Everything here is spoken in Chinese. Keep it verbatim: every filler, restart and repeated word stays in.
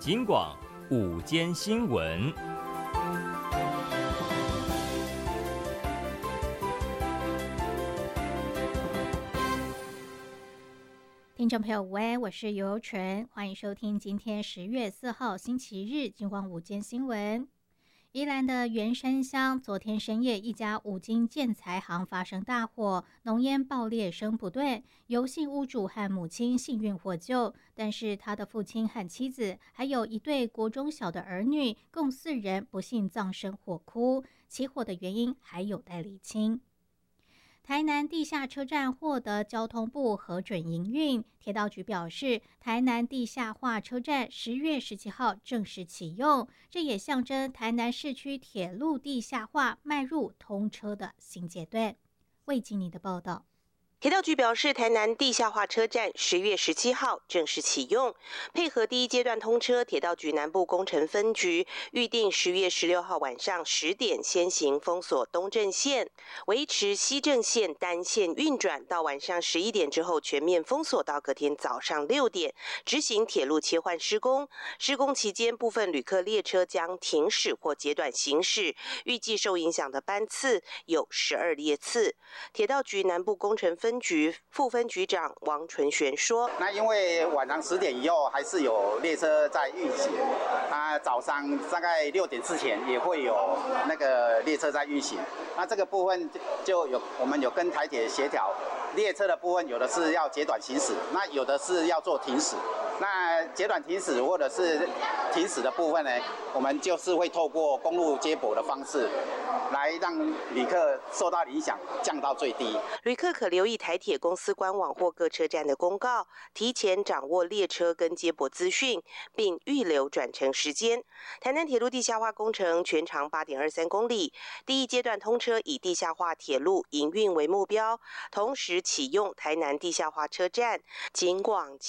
警广午间新闻。 听众朋友，喂，我是游游纯，欢迎收听今天十月四号星期日警广午间新闻。宜兰的员山乡昨天深夜，一家五金建材行发生大火，浓烟爆裂声不断。由姓屋主和母亲幸运获救，但是他的父亲和妻子，还有一对国中小的儿女，共四人不幸葬身火窟。起火的原因还有待厘清。台南地下车站获得交通部核准营运，铁道局表示，台南地下化车站十月十七号正式启用，这也象征台南市区铁路地下化迈入通车的新阶段。魏经理的报道。 铁道局表示，台南地下化车站十月十七号正式启用，配合第一阶段通车，铁道局南部工程分局预定十月十六号晚上十点先行封锁东正线，维持西正线单线运转到晚上十一点之后全面封锁到隔天早上六点，执行铁路切换施工。施工期间，部分旅客列车将停驶或截短行驶，预计受影响的班次有十二列次。铁道局南部工程分局副分局长王纯璇说：“ 那因为晚上十点以后还是有列车在运行，那早上大概六点之前也会有那个列车在运行。那这个部分就有我们有跟台铁协调，列车的部分有的是要截短行驶，那有的是要做停驶。那截短停驶或者是停驶的部分呢，我们就是会透过公路接驳的方式，来让旅客受到影响降到最低。 旅客可留意台铁公司官网或各车站的公告，提前掌握列车跟接驳资讯，并预留转乘时间。台南铁路地下化工程全长 八点二三公里，第一阶段通车以地下化铁路营运为目标，同时启用台南地下化车站。警广